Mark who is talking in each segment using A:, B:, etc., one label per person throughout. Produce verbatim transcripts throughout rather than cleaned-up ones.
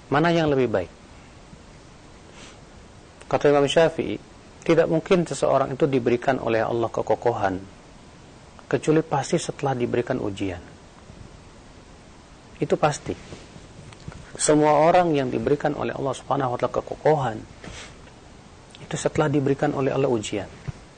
A: Mana yang lebih baik? Kata Imam Syafi'i, tidak mungkin seseorang itu diberikan oleh Allah kekokohan kecuali pasti setelah diberikan ujian. Itu pasti. Semua orang yang diberikan oleh Allah Subhanahu wa taala kekokohan itu setelah diberikan oleh Allah ujian.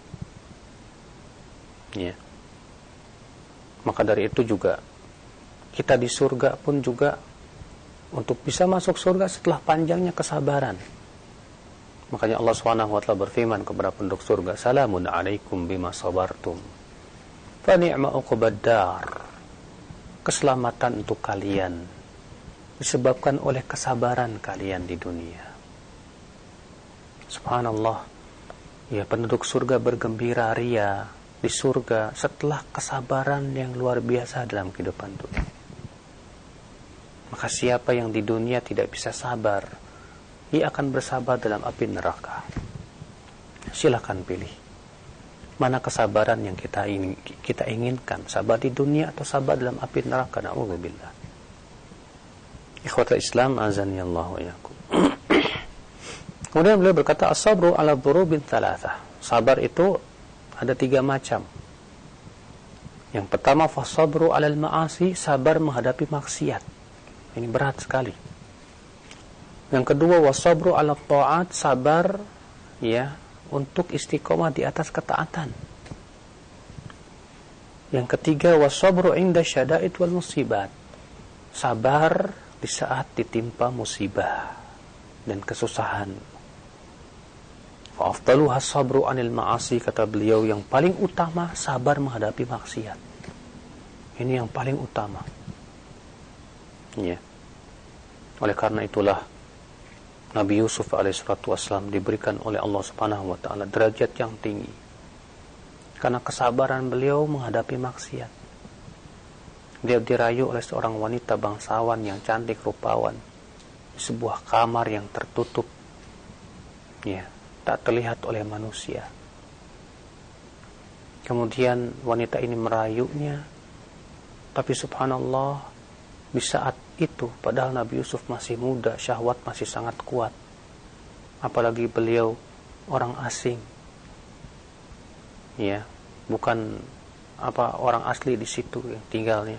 A: Ya. Maka dari itu juga kita di surga pun juga untuk bisa masuk surga setelah panjangnya kesabaran. Makanya Allah Subhanahu wa taala berfirman kepada penduduk surga, "Salamun alaikum bima sabartum. Fa ni'ma uqbad dar." Keselamatan untuk kalian disebabkan oleh kesabaran kalian di dunia. Subhanallah. Ya, penduduk surga bergembira ria di surga setelah kesabaran yang luar biasa dalam kehidupan dunia. Maka siapa yang di dunia tidak bisa sabar, ia akan bersabar dalam api neraka. Silakan pilih. Mana kesabaran yang kita ingin, kita inginkan? Sabar di dunia atau sabar dalam api neraka? Na'udzubillah. Ikhwatul Islam, azani Allah wa iyyakum. Kemudian beliau berkata, as-sabru ala dhurubin thalathah. Sabar itu ada tiga macam. Yang pertama, fasabru alal ma'asi, sabar menghadapi maksiat. Ini berat sekali. Yang kedua, wasabru ala ta'at, sabar ya untuk istiqomah di atas ketaatan. Yang ketiga, wasabru inda syada'id wal musibat, sabar di saat ditimpa musibah dan kesusahan. Fa afdaluha sabru anil ma'asi, kata beliau, yang paling utama sabar menghadapi maksiat. Ini yang paling utama. Ya. Oleh karena itulah Nabi Yusuf alaihissalatu wassalam diberikan oleh Allah subhanahu wa ta'ala derajat yang tinggi karena kesabaran beliau menghadapi maksiat. Dia dirayu oleh seorang wanita bangsawan yang cantik rupawan di sebuah kamar yang tertutup, ya, tak terlihat oleh manusia. Kemudian wanita ini merayunya, tapi subhanallah, di saat itu padahal Nabi Yusuf masih muda, syahwat masih sangat kuat, apalagi beliau orang asing, ya, bukan apa orang asli di situ yang tinggalnya.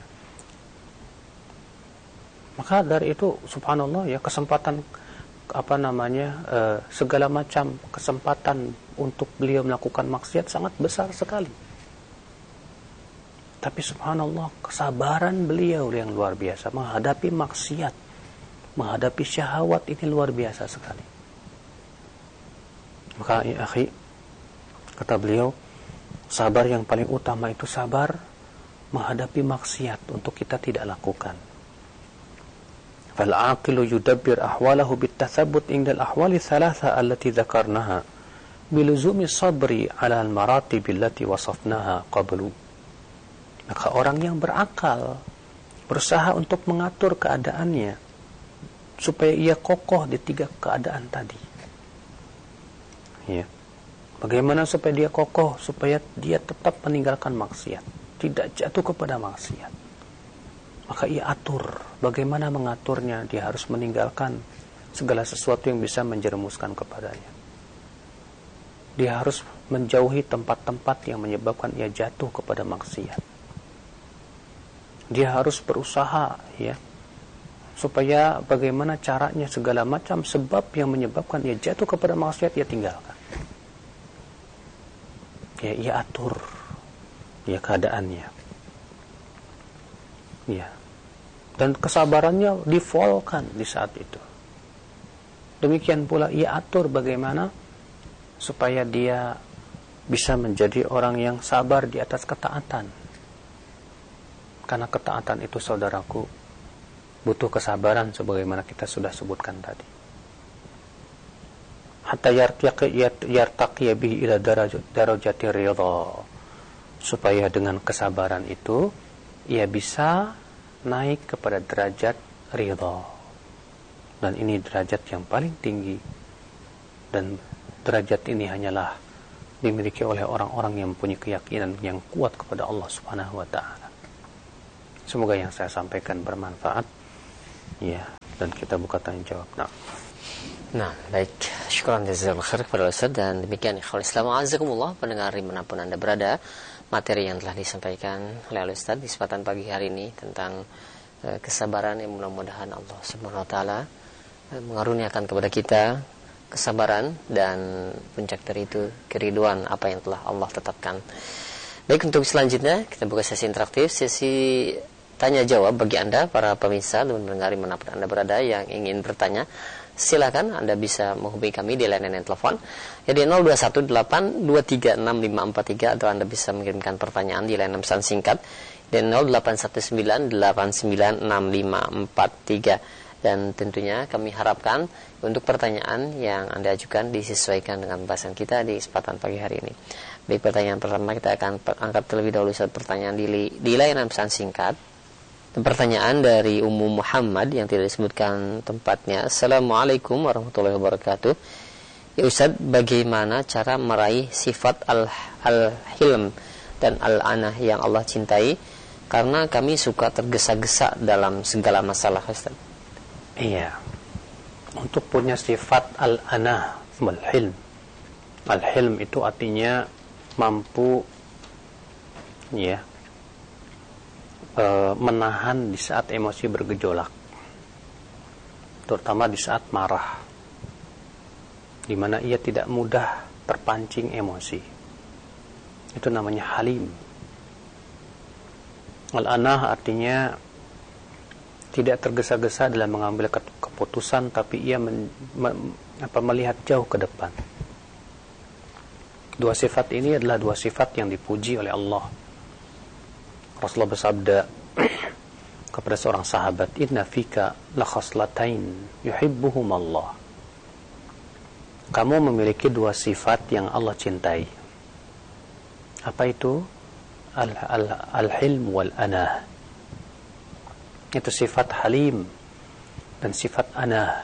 A: Maka dari itu subhanallah, ya, kesempatan apa namanya eh, segala macam kesempatan untuk beliau melakukan maksiat sangat besar sekali. Tapi subhanallah, kesabaran beliau yang luar biasa menghadapi maksiat, menghadapi syahwat, ini luar biasa sekali. Maka ya akhi, kata beliau, sabar yang paling utama itu sabar menghadapi maksiat untuk kita tidak lakukan. Fal aqilu yudabbir ahwalahu bitathabbut indal ahwali thalatha allati dzakarnaha biluzumi sabri ala al-maratib allati wasafnaha qablu. Maka orang yang berakal berusaha untuk mengatur keadaannya supaya ia kokoh di tiga keadaan tadi. Ya. Bagaimana supaya dia kokoh, supaya dia tetap meninggalkan maksiat, tidak jatuh kepada maksiat. Maka ia atur. Bagaimana mengaturnya? Dia harus meninggalkan segala sesuatu yang bisa menjerumuskan kepadanya. Dia harus menjauhi tempat-tempat yang menyebabkan ia jatuh kepada maksiat. Dia harus berusaha, ya, supaya bagaimana caranya segala macam sebab yang menyebabkan ia jatuh kepada maksiat ia tinggalkan. Ya, ia atur, ya, keadaannya. Ya. Dan kesabarannya difolkan di saat itu. Demikian pula ia atur bagaimana supaya dia bisa menjadi orang yang sabar di atas ketaatan. Karena ketaatan itu, saudaraku, butuh kesabaran sebagaimana kita sudah sebutkan tadi. Hatta yartaqi bihi ila darajati ridha, supaya dengan kesabaran itu ia bisa naik kepada derajat ridha. Dan ini derajat yang paling tinggi, dan derajat ini hanyalah dimiliki oleh orang-orang yang mempunyai keyakinan yang kuat kepada Allah Subhanahu wa ta'ala. Semoga yang saya sampaikan bermanfaat. Ya, dan kita buka tanya jawab. Nah,
B: nah baik, syukran jazakallahu khair kepada Ustaz. Dan demikian ikhwan Islam azakumullah, pendengar dimanapun Anda berada, materi yang telah disampaikan oleh Ustaz di kesempatan pagi hari ini tentang uh, kesabaran yang mudah-mudahan Allah Subhanahu wa taala uh, mengaruniakan kepada kita kesabaran dan puncak dari itu keriduan apa yang telah Allah tetapkan. Baik, untuk selanjutnya kita buka sesi interaktif, sesi tanya jawab bagi Anda para pemirsa dan pendengar dimanapun Anda berada yang ingin bertanya. Silakan Anda bisa menghubungi kami di layanan telepon jadi nol dua satu delapan dua tiga enam lima empat tiga, atau Anda bisa mengirimkan pertanyaan di layanan pesan singkat di nol delapan satu sembilan delapan sembilan enam lima empat tiga. Dan tentunya kami harapkan untuk pertanyaan yang Anda ajukan disesuaikan dengan bahasan kita di kesempatan pagi hari ini. Baik, pertanyaan pertama kita akan angkat terlebih dahulu saat pertanyaan di, di layanan pesan singkat. Dan pertanyaan dari Ummu Muhammad yang tidak disebutkan tempatnya. Assalamualaikum warahmatullahi wabarakatuh. Ya Ustaz, bagaimana cara meraih sifat al- al-hilm dan al-anah yang Allah cintai? Karena kami suka tergesa-gesa dalam segala masalah, Ustaz.
A: Iya, untuk punya sifat al-anah wal-hilm. Al-hilm itu artinya mampu ya e, menahan di saat emosi bergejolak, terutama di saat marah, di mana ia tidak mudah terpancing emosi. Itu namanya halim. Al-anah artinya tidak tergesa-gesa dalam mengambil keputusan, tapi ia men, me, apa, melihat jauh ke depan. Dua sifat ini adalah dua sifat yang dipuji oleh Allah. Rasulullah bersabda kepada seorang sahabat, "Inna fika la khaslatain yuhibbuhum Allah." Kamu memiliki dua sifat yang Allah cintai. Apa itu? Al-hilm wal-anah. Itu sifat halim dan sifat anah.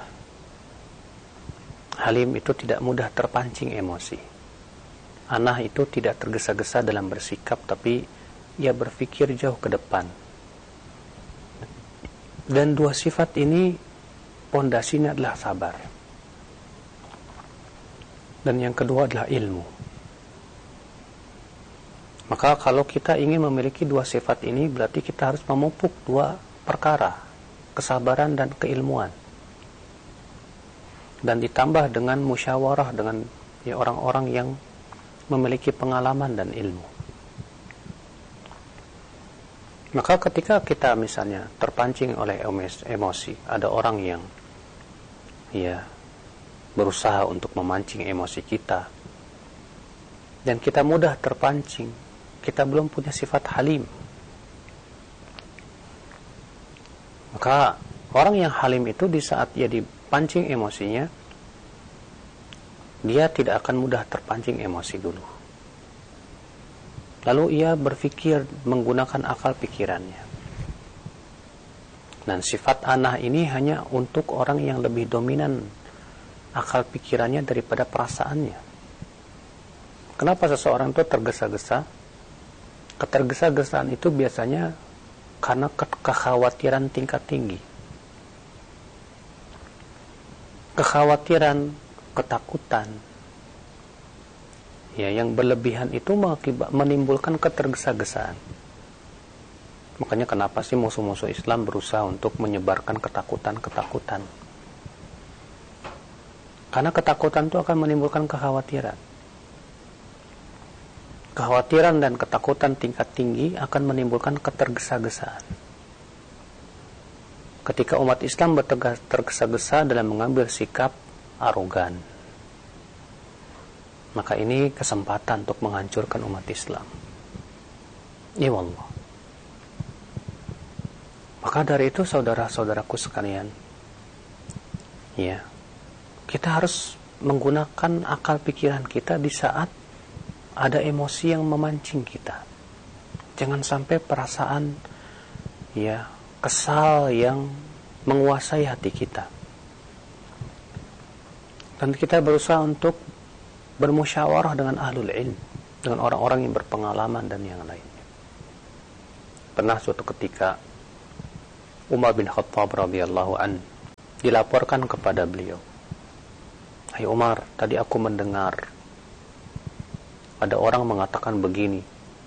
A: Halim itu tidak mudah terpancing emosi. Anah itu tidak tergesa-gesa dalam bersikap, tapi ia berpikir jauh ke depan. Dan dua sifat ini pondasinya adalah sabar. Dan yang kedua adalah ilmu. Maka kalau kita ingin memiliki dua sifat ini, berarti kita harus memupuk dua perkara, kesabaran dan keilmuan, dan ditambah dengan musyawarah dengan ya, orang-orang yang memiliki pengalaman dan ilmu. Maka ketika kita misalnya terpancing oleh emosi, ada orang yang ya berusaha untuk memancing emosi kita, dan kita mudah terpancing, kita belum punya sifat halim. Maka orang yang halim itu di saat ia dipancing emosinya, dia tidak akan mudah terpancing emosi dulu. Lalu ia berpikir menggunakan akal pikirannya. Dan sifat anah ini hanya untuk orang yang lebih dominan akal pikirannya daripada perasaannya. Kenapa seseorang itu tergesa-gesa? Ketergesa-gesaan itu biasanya karena ke- kekhawatiran tingkat tinggi. Kekhawatiran, ketakutan ya yang berlebihan itu mengakibat menimbulkan ketergesa-gesaan. Makanya kenapa sih musuh-musuh Islam berusaha untuk menyebarkan ketakutan-ketakutan? Karena ketakutan itu akan menimbulkan kekhawatiran. Kekhawatiran dan ketakutan tingkat tinggi akan menimbulkan ketergesa-gesaan. Ketika umat Islam tergesa-gesa dalam mengambil sikap arogan, maka ini kesempatan untuk menghancurkan umat Islam. Ya Allah. Maka dari itu saudara-saudaraku sekalian, ya, kita harus menggunakan akal pikiran kita di saat ada emosi yang memancing kita. Jangan sampai perasaan ya kesal yang menguasai hati kita. Dan kita berusaha untuk bermusyawarah dengan ahlul ilm, dengan orang-orang yang berpengalaman dan yang lainnya. Pernah suatu ketika Umar bin Khattab radhiyallahu an dilaporkan kepada beliau, "Hai Umar, tadi aku mendengar ada orang mengatakan begini,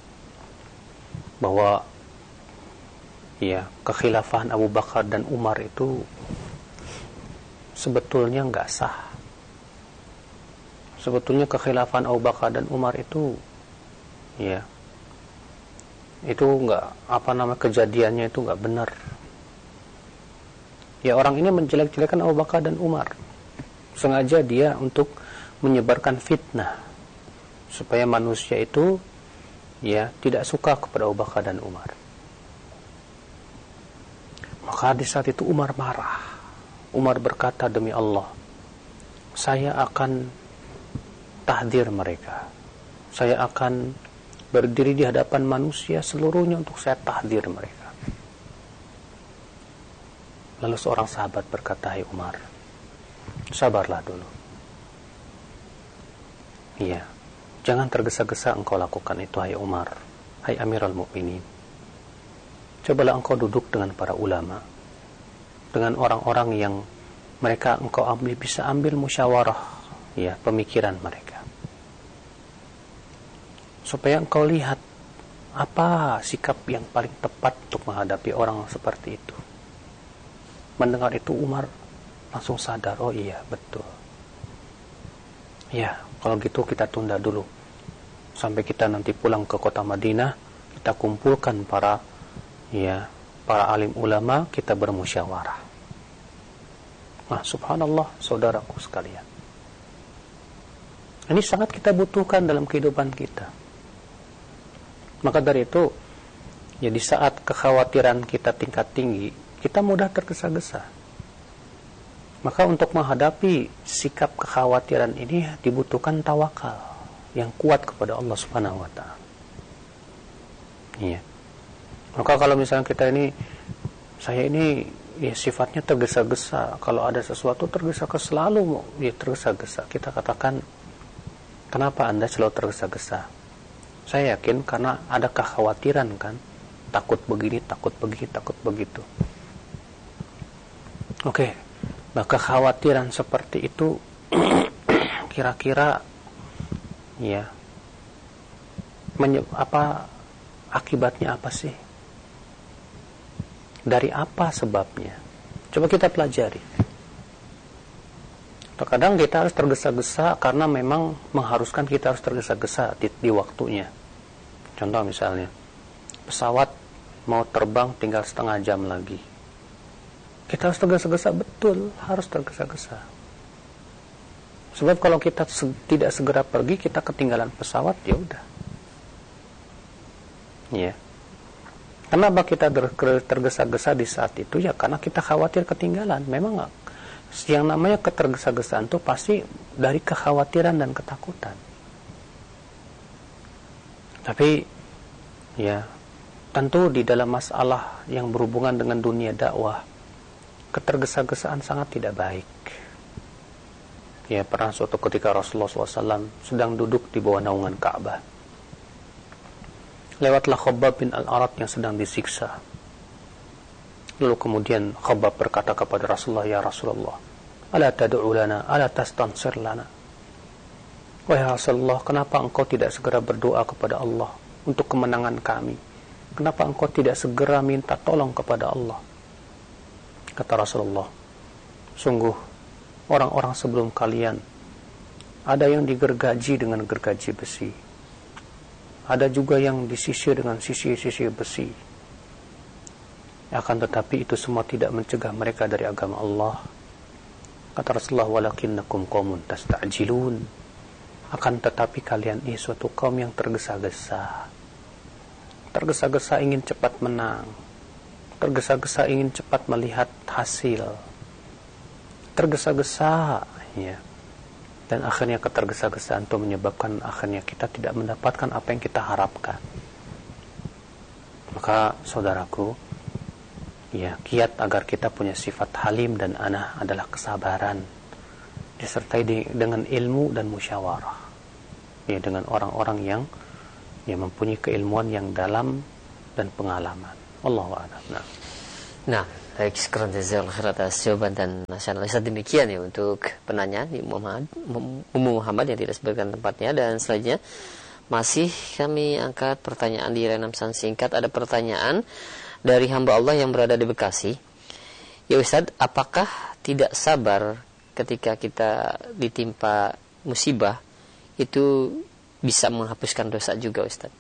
A: bahwa ya kekhilafahan Abu Bakar dan Umar itu sebetulnya nggak sah. Sebetulnya kekhilafahan Abu Bakar dan Umar itu ya itu nggak apa nama kejadiannya itu nggak benar. Ya orang ini menjelek-jelekan Abu Bakar dan Umar. Sengaja dia untuk menyebarkan fitnah supaya manusia itu ya tidak suka kepada Abu Bakar dan Umar. Maka di saat itu Umar marah. Umar berkata, demi Allah, saya akan tahdir mereka. Saya akan berdiri di hadapan manusia seluruhnya untuk saya tahdir mereka. Lalu seorang sahabat berkata, hai Umar, sabarlah dulu. Iya, jangan tergesa-gesa engkau lakukan itu, hai Umar, hai Amirul Mukminin. Cobalah engkau duduk dengan para ulama, dengan orang-orang yang mereka engkau ambil, bisa ambil musyawarah ya pemikiran mereka, supaya engkau lihat apa sikap yang paling tepat untuk menghadapi orang seperti itu. Mendengar itu Umar langsung sadar, oh iya betul ya, kalau gitu kita tunda dulu sampai kita nanti pulang ke kota Madinah, kita kumpulkan para ya para alim ulama, kita bermusyawarah. Nah, subhanallah saudaraku sekalian, ini sangat kita butuhkan dalam kehidupan kita. Maka dari itu ya, di saat kekhawatiran kita tingkat tinggi, kita mudah tergesa-gesa. Maka untuk menghadapi sikap kekhawatiran ini dibutuhkan tawakal yang kuat kepada Allah Subhanahu wa taala. Iya. Maka kalau misalnya kita ini, saya ini ya sifatnya tergesa-gesa, kalau ada sesuatu tergesa-gesa, selalu ya tergesa-gesa, kita katakan, kenapa Anda selalu tergesa-gesa? Saya yakin karena ada kekhawatiran kan, takut begini, takut begini, takut begitu. Oke, nah kekhawatiran seperti itu kira-kira ya menye- apa akibatnya apa sih? Dari apa sebabnya? Coba kita pelajari. Terkadang kita harus tergesa-gesa karena memang mengharuskan kita harus tergesa-gesa di, di waktunya. Contoh misalnya, pesawat mau terbang tinggal setengah jam lagi. Kita harus tergesa-gesa, betul, harus tergesa-gesa. Sebab kalau kita se- tidak segera pergi, kita ketinggalan pesawat, ya udah. Ya. Kenapa kita tergesa-gesa di saat itu? Ya karena kita khawatir ketinggalan. Memang yang namanya ketergesa-gesaan itu pasti dari kekhawatiran dan ketakutan. Tapi ya tentu di dalam masalah yang berhubungan dengan dunia dakwah, ketergesa-gesaan sangat tidak baik. Ya, pernah suatu ketika Rasulullah shallallahu alaihi wasallam sedang duduk di bawah naungan Ka'bah. Lewatlah Khabbab bin Al-Arat yang sedang disiksa. Lalu kemudian Khabbab berkata kepada Rasulullah, ya Rasulullah, ala tad'u lana, ala tastansir lana. Wahai Rasulullah, kenapa engkau tidak segera berdoa kepada Allah untuk kemenangan kami? Kenapa engkau tidak segera minta tolong kepada Allah? Kata Rasulullah, sungguh orang-orang sebelum kalian ada yang digergaji dengan gergaji besi, ada juga yang disisir dengan sisir-sisir besi. Akan tetapi itu semua tidak mencegah mereka dari agama Allah. Kata Rasulullah, walakinnakum qaumun tasta'jilun. Akan tetapi kalian ini suatu kaum yang tergesa-gesa. Tergesa-gesa ingin cepat menang. Tergesa-gesa ingin cepat melihat hasil. Tergesa-gesa, ya. Dan akhirnya ketergesa-gesaan itu menyebabkan akhirnya kita tidak mendapatkan apa yang kita harapkan. Maka saudaraku, ya, kiat agar kita punya sifat halim dan anah adalah kesabaran, disertai di, dengan ilmu dan musyawarah, ya, dengan orang-orang yang yang mempunyai keilmuan yang dalam dan pengalaman. Allahu a'lam. Nah,
B: nah Baik, sekarang jazakallahu khair atas jawaban dan nasihat Ustaz. Demikian ya untuk penanya di Muhammad Ummu Muhammad yang tidak sebutkan tempatnya. Dan selanjutnya masih kami angkat pertanyaan di Renam San singkat. Ada pertanyaan dari hamba Allah yang berada di Bekasi. Ya Ustaz, apakah tidak sabar ketika kita ditimpa musibah itu bisa menghapuskan dosa juga Ustaz?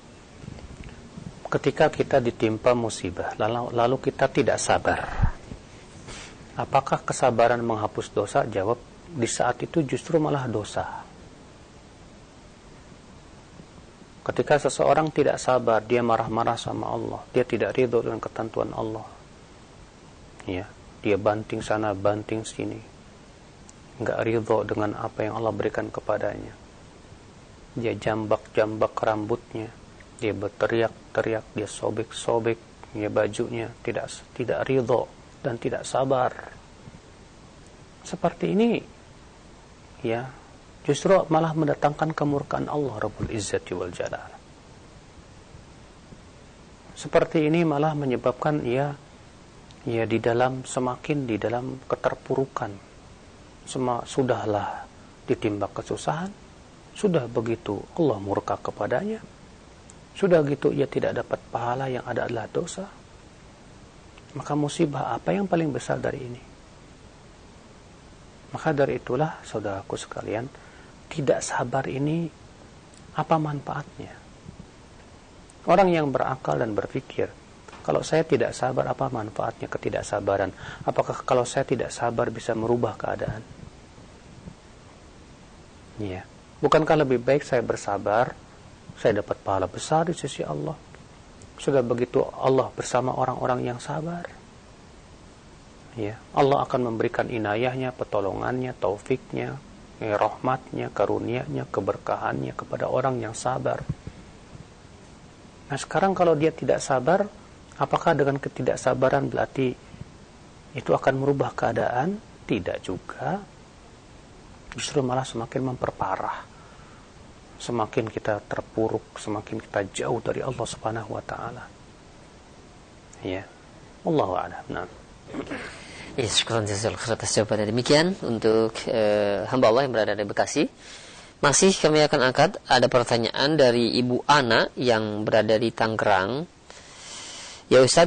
A: Ketika kita ditimpa musibah lalu, lalu kita tidak sabar, apakah kesabaran menghapus dosa? Jawab, di saat itu justru malah dosa. Ketika seseorang tidak sabar, dia marah-marah sama Allah, dia tidak ridho dengan ketentuan Allah, ya, dia banting sana banting sini, nggak ridho dengan apa yang Allah berikan kepadanya, dia jambak-jambak rambutnya, dia berteriak-teriak, dia sobek-sobek ya bajunya, tidak tidak ridho dan tidak sabar. Seperti ini ya justru malah mendatangkan kemurkaan Allah Rabbul Izzati wal Jalal. Seperti ini malah menyebabkan ya ya di dalam semakin di dalam keterpurukan. Sema, sudahlah ditimpa kesusahan, sudah begitu Allah murka kepadanya. Sudah gitu ia tidak dapat pahala, yang ada adalah dosa. Maka musibah apa yang paling besar dari ini? Maka dari itulah saudaraku sekalian, tidak sabar ini apa manfaatnya? Orang yang berakal dan berpikir, kalau saya tidak sabar apa manfaatnya ketidaksabaran? Apakah kalau saya tidak sabar bisa merubah keadaan? Ya, bukankah lebih baik saya bersabar, saya dapat pahala besar di sisi Allah. Sudah begitu Allah bersama orang-orang yang sabar. Ya, Allah akan memberikan inayahnya, pertolongannya, taufiknya, ya, rahmatnya, karunia-Nya, keberkahannya kepada orang yang sabar. Nah sekarang kalau dia tidak sabar, apakah dengan ketidaksabaran berarti itu akan merubah keadaan? Tidak juga. Justru malah semakin memperparah. Semakin kita terpuruk, semakin kita jauh dari Allah Subhanahu wa taala. Ya. Wallahu a'lam. Nah.
B: Ya, syukran jazakallahu khair atas jawabannya. Demikian untuk eh, hamba Allah yang berada di Bekasi. Masih kami akan angkat ada pertanyaan dari Ibu Ana yang berada di Tangerang. Ya Ustaz,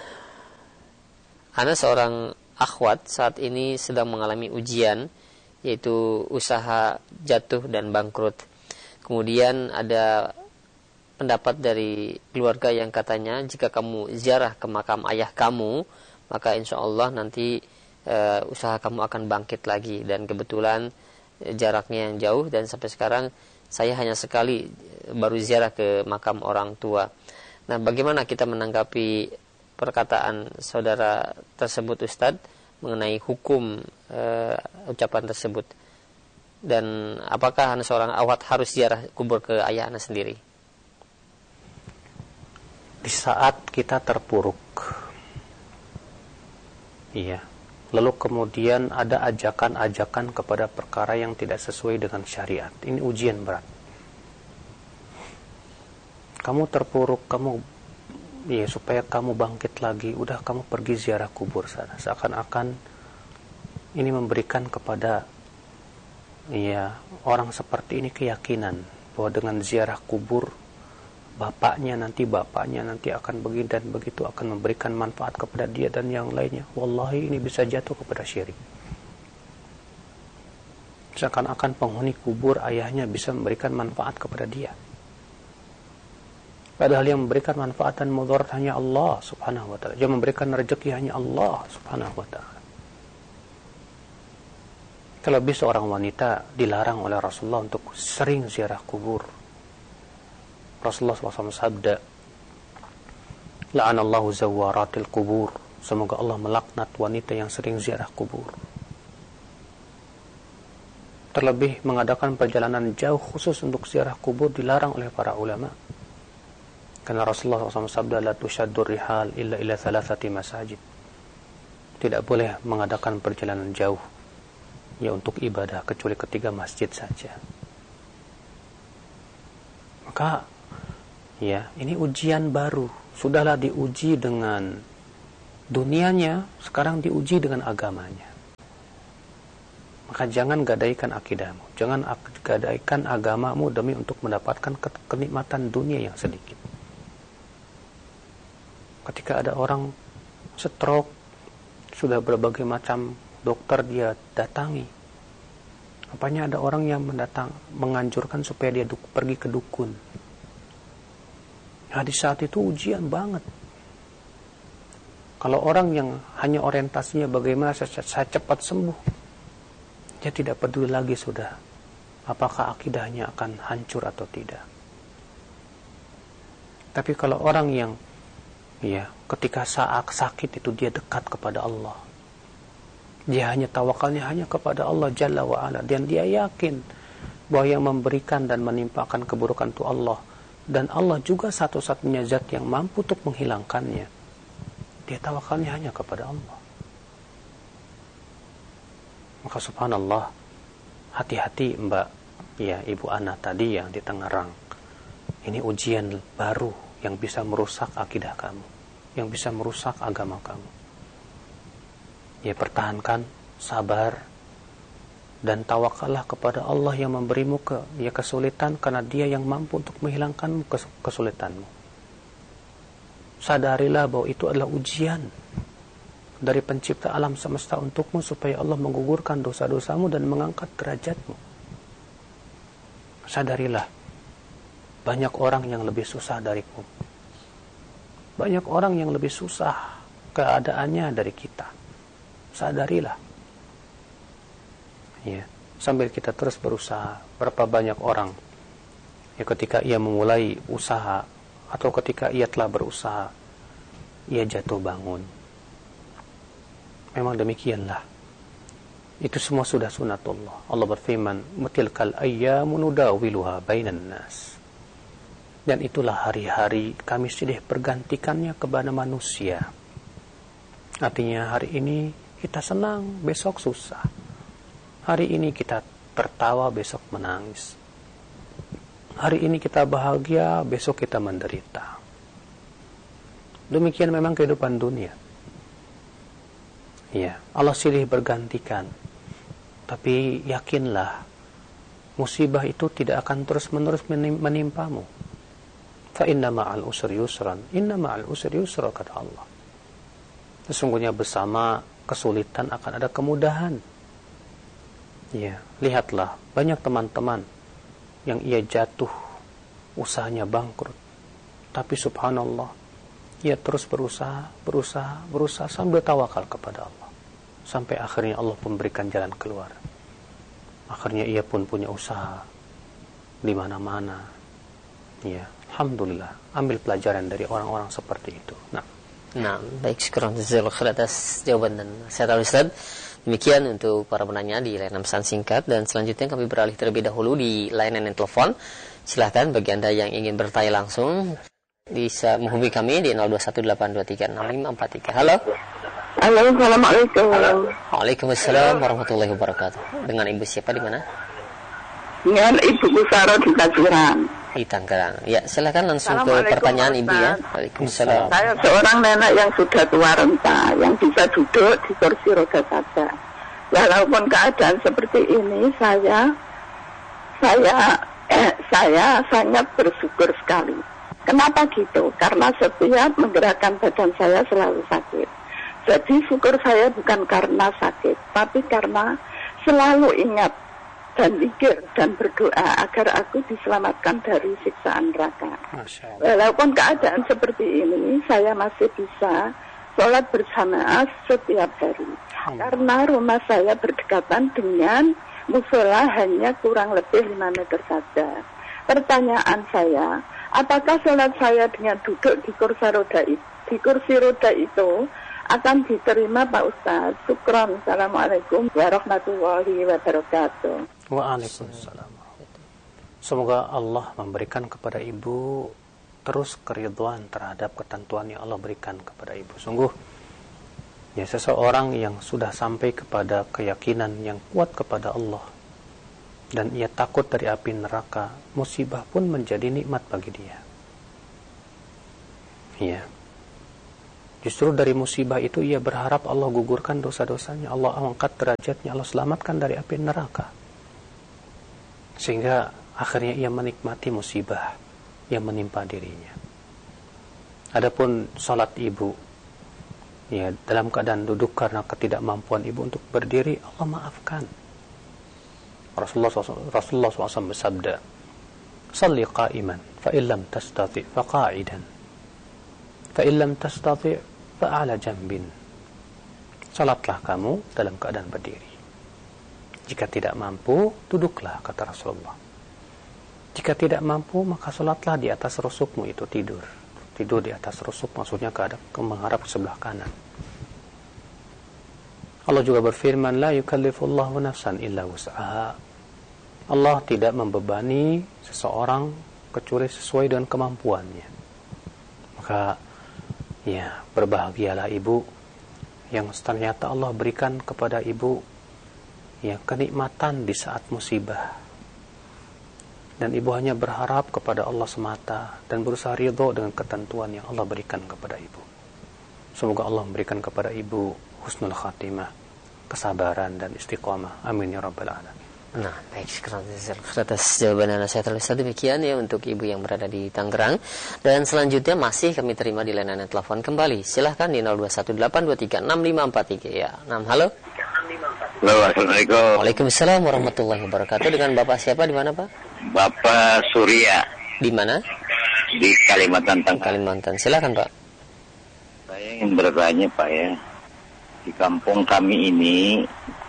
B: Ana seorang akhwat saat ini sedang mengalami ujian, yaitu usaha jatuh dan bangkrut. Kemudian ada pendapat dari keluarga yang katanya jika kamu ziarah ke makam ayah kamu, maka insya Allah nanti e, usaha kamu akan bangkit lagi. Dan kebetulan e, jaraknya yang jauh dan sampai sekarang saya hanya sekali baru ziarah ke makam orang tua. Nah, bagaimana kita menanggapi perkataan saudara tersebut Ustadz mengenai hukum e, ucapan tersebut? Dan apakah anak seorang awat harus ziarah kubur ke ayah anak sendiri?
A: Di saat kita terpuruk, iya, lalu kemudian ada ajakan-ajakan kepada perkara yang tidak sesuai dengan syariat, ini ujian berat. Kamu terpuruk, kamu ya supaya kamu bangkit lagi, udah kamu pergi ziarah kubur sana, seakan-akan ini memberikan kepada ya orang seperti ini keyakinan bahwa dengan ziarah kubur bapaknya nanti bapaknya nanti akan begini dan begitu, akan memberikan manfaat kepada dia dan yang lainnya. Wallahi ini bisa jatuh kepada syirik. Seakan-akan penghuni kubur ayahnya bisa memberikan manfaat kepada dia, padahal yang memberikan manfaat dan mudarat hanya Allah Subhanahu wa taala. Yang memberikan rezeki hanya Allah Subhanahu wa taala. Terlebih seorang wanita dilarang oleh Rasulullah untuk sering ziarah kubur. Rasulullah shallallahu alaihi wasallam sabda, la'anallahu zawaratil kubur. Semoga Allah melaknat wanita yang sering ziarah kubur. Terlebih mengadakan perjalanan jauh khusus untuk ziarah kubur dilarang oleh para ulama. Karena Rasulullah shallallahu alaihi wasallam sabda, la tushaddur rihal illa ila thalathati masajid. Tidak boleh mengadakan perjalanan jauh ya untuk ibadah kecuali ketiga masjid saja. Maka ya ini ujian baru. Sudahlah diuji dengan dunianya sekarang diuji dengan agamanya. Maka jangan gadaikan akidahmu, jangan gadaikan agamamu demi untuk mendapatkan kenikmatan dunia yang sedikit. Ketika ada orang stroke, sudah berbagai macam dokter dia datangi. Apanya ada orang yang mendatang menganjurkan supaya dia duk, pergi ke dukun. Nah, di saat itu ujian banget. Kalau orang yang hanya orientasinya bagaimana saya, saya cepat sembuh, dia tidak peduli lagi sudah apakah akidahnya akan hancur atau tidak. Tapi kalau orang yang ya ketika saat sakit itu dia dekat kepada Allah, dia hanya tawakalnya hanya kepada Allah Jalla wa'ala, dan dia yakin bahwa yang memberikan dan menimpakan keburukan itu Allah, dan Allah juga satu-satunya zat yang mampu untuk menghilangkannya. Dia tawakalnya hanya kepada Allah. Maka subhanallah, hati-hati mbak, ya ibu Ana tadi yang di Tangerang. Ini ujian baru yang bisa merusak akidah kamu, yang bisa merusak agama kamu. Ya pertahankan, sabar, dan tawakallah kepada Allah yang memberimu ke, ya kesulitan, karena Dia yang mampu untuk menghilangkan kesulitanmu. Sadarilah bahwa itu adalah ujian dari pencipta alam semesta untukmu, supaya Allah menggugurkan dosa-dosamu dan mengangkat derajatmu. Sadarilah, banyak orang yang lebih susah dariku. Banyak orang yang lebih susah keadaannya dari kita. Sadarilah. Ya, sambil kita terus berusaha. Berapa banyak orang ya ketika ia memulai usaha atau ketika ia telah berusaha, ia jatuh bangun. Memang demikianlah. Itu semua sudah sunatullah. Allah berfirman, "Mutilkal ayyamu nudawiluha bainan nas." Dan itulah hari-hari kami silih bergantikannya kepada manusia. Artinya hari ini kita senang, besok susah. Hari ini kita tertawa, besok menangis. Hari ini kita bahagia, besok kita menderita. Demikian memang kehidupan dunia. Ya, Allah silih bergantikan. Tapi yakinlah, musibah itu tidak akan terus-menerus menimpamu. Fa inna ma'al usri yusran, inna ma'al usri yusra, kata Allah. Sesungguhnya bersama kesulitan akan ada kemudahan. Ya, lihatlah banyak teman-teman yang ia jatuh, usahanya bangkrut, tapi subhanallah, ia terus berusaha, berusaha, berusaha sambil tawakal kepada Allah, sampai akhirnya Allah memberikan jalan keluar. Akhirnya ia pun punya usaha di mana-mana. Ya, alhamdulillah, ambil pelajaran dari orang-orang seperti itu. Nah,
B: nah baik, syukur atas jawaban dan nasihat Ustaz. Demikian untuk para penanya di layanan pesan singkat, dan selanjutnya kami beralih terlebih dahulu di layanan telepon. Silahkan bagi Anda yang ingin bertanya langsung bisa menghubungi kami di nol dua satu delapan dua tiga enam lima empat tiga. Halo.
C: Halo, assalamualaikum.
B: Waalaikumsalam warahmatullahi wabarakatuh. Dengan Ibu siapa di mana?
C: Dengan Ibu Busaro di Tangerang.
B: Di Tangerang. Ya, silakan langsung ke pertanyaan Ibu ya. Waalaikumsalam.
C: Saya seorang nenek yang sudah tua renta, yang bisa duduk di kursi roda saja. Walaupun keadaan seperti ini, saya saya eh, saya sangat bersyukur sekali. Kenapa gitu? Karena setiap menggerakkan badan saya selalu sakit. Jadi syukur saya bukan karena sakit, tapi karena selalu ingat dan zikir dan berdoa agar aku diselamatkan dari siksaan neraka. Walaupun keadaan seperti ini, saya masih bisa sholat berjamaah setiap hari. Karena rumah saya berdekatan dengan musola hanya kurang lebih lima meter saja. Pertanyaan saya, apakah sholat saya dengan duduk di kursi roda itu, di kursi roda itu akan diterima Pak Ustaz? Syukran. Assalamualaikum warahmatullahi wabarakatuh.
A: Waalaikumsalam. Semoga Allah memberikan kepada ibu terus keridhaan terhadap ketentuan yang Allah berikan kepada ibu. Sungguh, ya, seseorang yang sudah sampai kepada keyakinan yang kuat kepada Allah dan ia takut dari api neraka, musibah pun menjadi nikmat bagi dia. Ya. Justru dari musibah itu ia berharap Allah gugurkan dosa-dosanya, Allah angkat derajatnya, Allah selamatkan dari api neraka. Sehingga akhirnya ia menikmati musibah yang menimpa dirinya. Adapun salat ibu, ya, dalam keadaan duduk karena ketidakmampuan ibu untuk berdiri, Allah maafkan. Rasulullah Rasulullah shallallahu alaihi wasallam bersabda, "Shalli qa'iman, fa illam tastati' fa qa'idan, fa illam tastati' fa 'ala jambin." Salatlah kamu dalam keadaan berdiri. Jika tidak mampu, duduklah, kata Rasulullah. Jika tidak mampu, maka salatlah di atas rusukmu, itu tidur. Tidur di atas rusuk maksudnya ke, ke menghadap ke sebelah kanan. Allah juga berfirman, la yukallifullahu nafsan illa wus'aha. Allah tidak membebani seseorang kecuali sesuai dengan kemampuannya. Maka ya, berbahagialah ibu yang ternyata Allah berikan kepada ibu ya kenikmatan di saat musibah. Dan ibu hanya berharap kepada Allah semata dan berusaha ridho dengan ketentuan yang Allah berikan kepada ibu. Semoga Allah memberikan kepada ibu husnul khatimah, kesabaran dan istiqamah. Amin ya rabbal alamin.
B: Nah, baik, sekarang atas jawaban Anda saya terlihat demikian ya untuk ibu yang berada di Tangerang. Dan selanjutnya masih kami terima di layanan telepon kembali. Silahkan di nol dua satu delapan dua tiga enam lima empat tiga ya. enam halo.
D: Halo, Assalamualaikum.
B: Waalaikumsalam warahmatullahi wabarakatuh. Dengan Bapak siapa, di mana Pak?
D: Bapak Surya.
B: Di mana?
D: Di Kalimantan Tengah.
B: Kalimantan. Silakan Pak.
D: Saya ingin bertanya Pak ya. Di kampung kami ini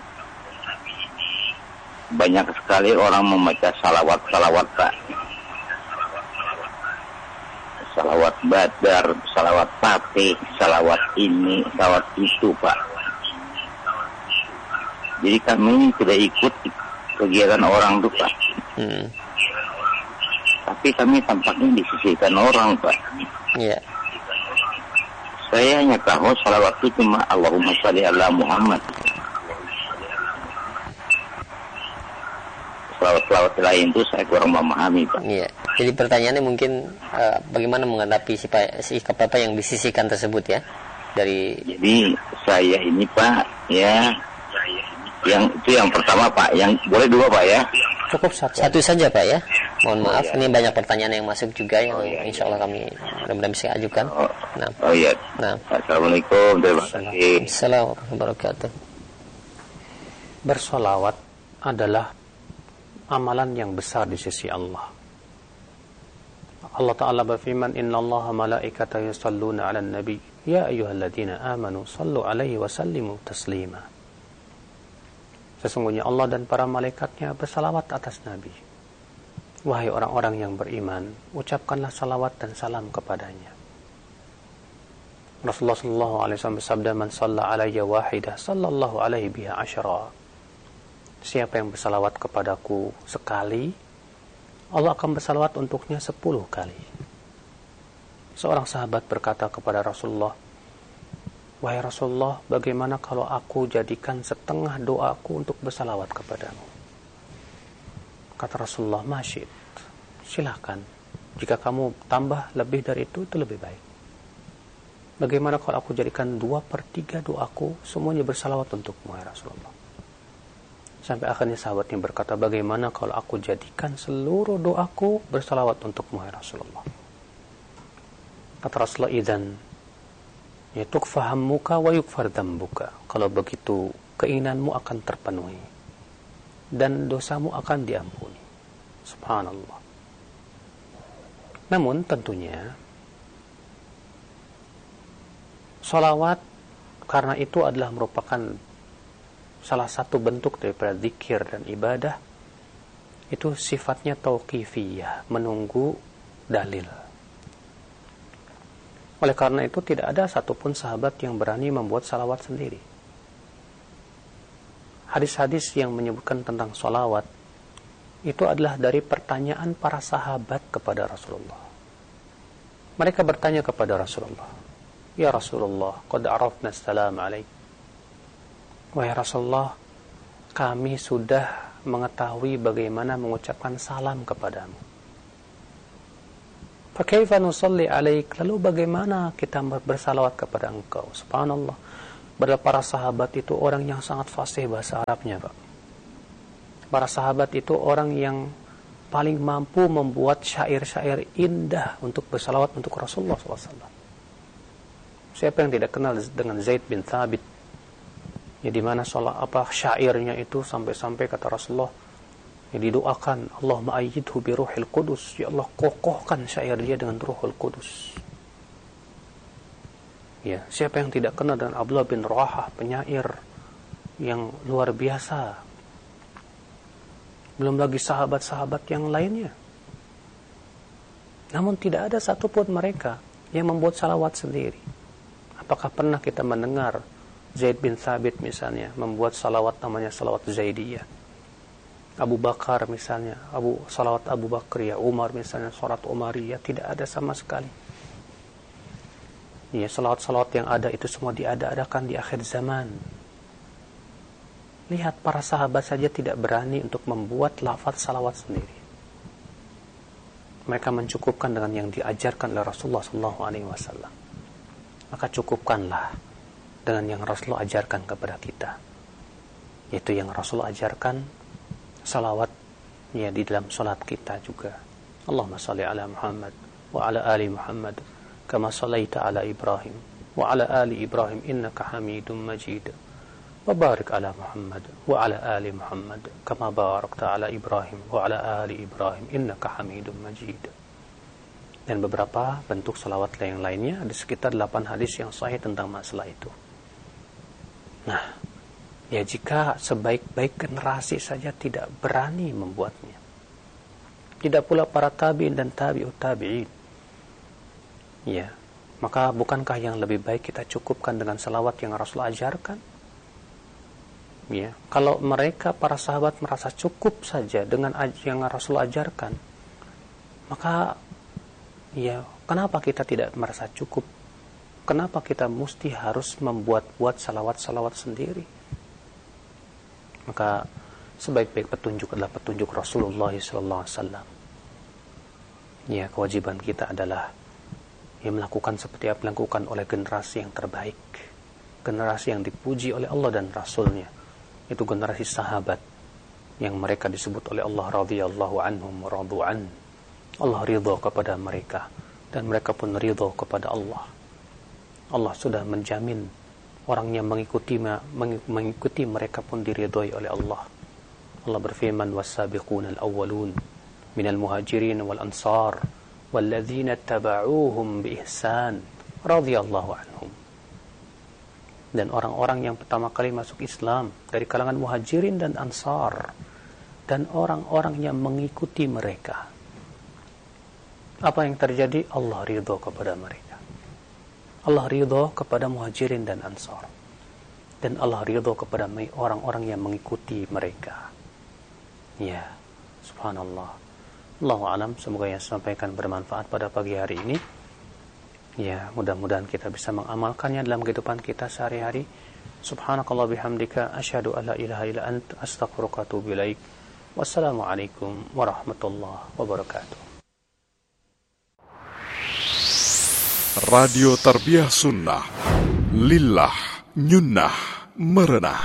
D: banyak sekali orang membaca salawat-salawat Pak. Salawat Badar, salawat Fatih, salawat ini, salawat itu Pak. Jadi kami tidak ikut kegiatan orang itu Pak. Hmm. Tapi kami tampaknya disisihkan orang Pak.
B: Iya. Yeah.
D: Saya hanya tahu salawat itu cuma Allahumma sholli ala Muhammad. Salawat-salawat lain itu saya kurang memahami Pak.
B: Iya. Jadi pertanyaannya mungkin uh, bagaimana menghadapi sikap Bapak yang disisihkan tersebut ya? Dari
D: Jadi saya ini Pak ya, yang itu yang pertama Pak, yang boleh dua Pak ya?
B: Cukup satu, satu saja Pak ya. Mohon
D: oh,
B: maaf,
D: iya.
B: Ini banyak pertanyaan yang masuk juga yang
D: oh, iya,
B: insya Allah
D: iya.
B: kami mudah-mudahan bisa ajukan.
D: Oh,
B: nah.
D: oh iya.
B: Nah.
D: Assalamualaikum terima kasih.
B: Assalamualaikum warahmatullahi wabarakatuh.
A: Bersolawat adalah amalan yang besar di sisi Allah. Allah Ta'ala berfirman, Inna allaha malaikatahu yusalluna ala nabi ya ayyuhalladzina amanu sallu alaihi wa sallimu taslima. Sesungguhnya Allah dan para malaikatnya bersalawat atas Nabi. Wahai orang-orang yang beriman, ucapkanlah salawat dan salam kepadanya. Rasulullah sallallahu alaihi wasallam bersabda, Man shalla alayya wahidah sallallahu alaihi biha asyara. Siapa yang bersalawat kepadaku sekali, Allah akan bersalawat untuknya sepuluh kali. Seorang sahabat berkata kepada Rasulullah, Wahai Rasulullah, bagaimana kalau aku jadikan setengah doaku untuk bersalawat kepadamu? Kata Rasulullah, Masyid, silahkan. Jika kamu tambah lebih dari itu, itu lebih baik. Bagaimana kalau aku jadikan dua per tiga doaku, semuanya bersalawat untukmu, ya Rasulullah. Sampai akhirnya sahabatnya berkata, bagaimana kalau aku jadikan seluruh doaku bersalawat untukmu, ya Rasulullah. Kata Rasulullah, idzan ya tukfa hammuka wa yukfar dzambuka. Kalau begitu keinginanmu akan terpenuhi dan dosamu akan diampuni. Subhanallah. Namun tentunya salawat karena itu adalah merupakan salah satu bentuk daripada zikir dan ibadah, itu sifatnya tauqifiyah, menunggu dalil. Oleh karena itu tidak ada satupun sahabat yang berani membuat salawat sendiri. Hadis-hadis yang menyebutkan tentang salawat itu adalah dari pertanyaan para sahabat kepada Rasulullah. Mereka bertanya kepada Rasulullah, Ya Rasulullah, qad arafna salam alaik. Wahai Rasulullah, kami sudah mengetahui bagaimana mengucapkan salam kepadamu. Fakaifa nusalli alaik? Lalu bagaimana kita bersalawat kepada engkau? Subhanallah. Padahal para sahabat itu orang yang sangat fasih bahasa Arabnya, Pak. Para sahabat itu orang yang paling mampu membuat syair-syair indah untuk bersalawat untuk Rasulullah shallallahu alaihi wasallam. Siapa yang tidak kenal dengan Zaid bin Thabit? Ya, di mana salat apa syairnya itu sampai-sampai kata Rasulullah, ya, didoakan Allahumma ayyidhu bi ruhil qudus, ya Allah kokohkan syair dia dengan ruhul qudus. Ya, siapa yang tidak kenal dengan Abdullah bin Rawahah, penyair yang luar biasa. Belum lagi sahabat-sahabat yang lainnya. Namun tidak ada satupun mereka yang membuat salawat sendiri. Apakah pernah kita mendengar Zaid bin Thabit misalnya membuat salawat namanya salawat Zaidiyah? Abu Bakar misalnya, Abu salawat Abu Bakriyah, Umar misalnya salawat Umariyah, tidak ada sama sekali. Ya, salawat-salawat yang ada itu semua diada-adakan di akhir zaman. Lihat, para sahabat saja tidak berani untuk membuat lafaz salawat sendiri. Mereka mencukupkan dengan yang diajarkan oleh Rasulullah shallallahu alaihi wasallam. Maka cukupkanlah dengan yang Rasulullah ajarkan kepada kita, yaitu yang Rasulullah ajarkan salawat ya di dalam salat kita juga. Allahumma salli ala Muhammad wa ala ali Muhammad kama sallaita ala Ibrahim wa ala ali Ibrahim innaka Hamidum Majid. Wa barik ala Muhammad wa ala ali Muhammad kama barakta ala Ibrahim wa ala ali Ibrahim innaka Hamidum Majid. Dan beberapa bentuk salawat yang lainnya, ada sekitar delapan hadis yang sahih tentang masalah itu. Nah, ya jika sebaik-baik generasi saja tidak berani membuatnya, tidak pula para tabi'in dan tabi'ut tabi'in, ya, maka bukankah yang lebih baik kita cukupkan dengan salawat yang Rasul ajarkan? Ya, kalau mereka para sahabat merasa cukup saja dengan yang Rasul ajarkan, maka ya kenapa kita tidak merasa cukup? Kenapa kita mesti harus membuat-buat salawat-salawat sendiri? Maka sebaik-baik petunjuk adalah petunjuk Rasulullah shallallahu alaihi wasallam. Ya, kewajiban kita adalah ya melakukan seperti apa dilakukan oleh generasi yang terbaik, generasi yang dipuji oleh Allah dan Rasulnya. Itu generasi sahabat yang mereka disebut oleh Allah radhiyallahu anhum wa radu'an. Allah ridha kepada mereka dan mereka pun ridha kepada Allah. Allah sudah menjamin orang yang mengikuti mengikuti mereka pun diridhai oleh Allah. Allah berfirman, was-sabiquna al-awwalun minal muhajirin wal ansar walladzina tabauhum bi ihsan radhiyallahu anhum. Dan orang-orang yang pertama kali masuk Islam dari kalangan muhajirin dan ansar, dan orang-orang yang mengikuti mereka, apa yang terjadi? Allah ridho kepada mereka. Allah ridho kepada muhajirin dan ansar, dan Allah ridho kepada orang-orang yang mengikuti mereka. Ya, subhanallah. Allahu a'lam. Semoga yang saya sampaikan bermanfaat pada pagi hari ini. Ya, mudah-mudahan kita bisa mengamalkannya dalam kehidupan kita sehari-hari. Subhanakallah bihamdika asyhadu an la ilaha illa ant astaghfiruka wa atubu ilaik. Wassalamualaikum warahmatullahi wabarakatuh.
E: Radio Tarbiyah Sunnah Lillah Nyunnah Merenah.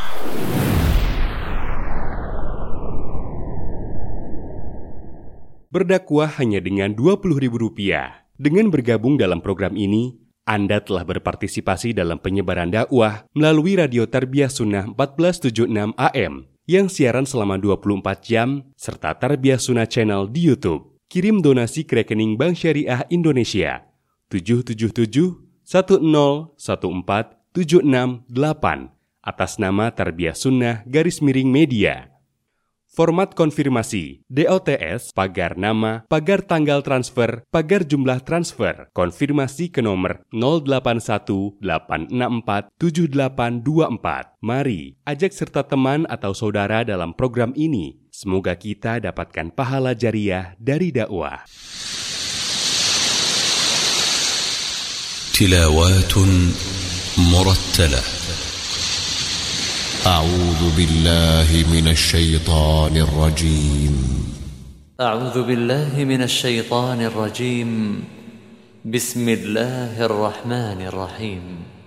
F: Berdakwah hanya dengan dua puluh ribu rupiah. Dengan bergabung dalam program ini, Anda telah berpartisipasi dalam penyebaran dakwah melalui Radio Tarbiyah Sunnah empat belas tujuh puluh enam A M yang siaran selama dua puluh empat jam, serta Tarbiyah Sunnah Channel di YouTube. Kirim donasi ke rekening Bank Syariah Indonesia tujuh tujuh tujuh satu nol satu empat tujuh enam delapan atas nama Tarbiyah Sunnah garis miring media. Format konfirmasi, D O T S, pagar nama, pagar tanggal transfer, pagar jumlah transfer. Konfirmasi ke nomor nol delapan satu delapan enam empat tujuh delapan dua empat. Mari, ajak serta teman atau saudara dalam program ini. Semoga kita dapatkan pahala jariah dari dakwah.
G: Tilawatun murattalah. أعوذ بالله من الشيطان الرجيم
H: أعوذ بالله من الشيطان الرجيم Bismillahirrahmanirrahim.